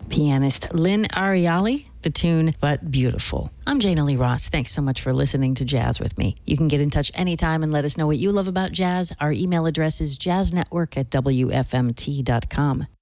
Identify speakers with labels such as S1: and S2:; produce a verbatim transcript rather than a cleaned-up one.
S1: pianist Lynn Ariali. The tune, but beautiful. I'm Jana Lee Ross. Thanks so much for listening to Jazz with me. You can get in touch anytime and let us know what you love about jazz. Our email address is jazznetwork at w f m t dot com.